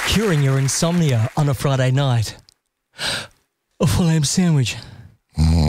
Curing your insomnia on a Friday night. A full ham sandwich.